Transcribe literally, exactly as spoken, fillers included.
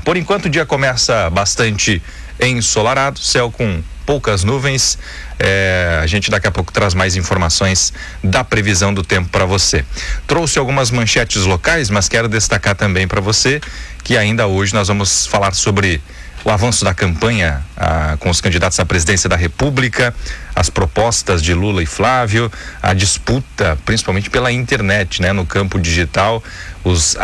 Por enquanto o dia começa bastante ensolarado, céu com poucas nuvens. É, a gente daqui a pouco traz mais informações da previsão do tempo para você. Trouxe algumas manchetes locais, mas quero destacar também para você que ainda hoje nós vamos falar sobre o avanço da campanha ah, com os candidatos à presidência da República, as propostas de Lula e Flávio, a disputa principalmente pela internet, né, no campo digital, os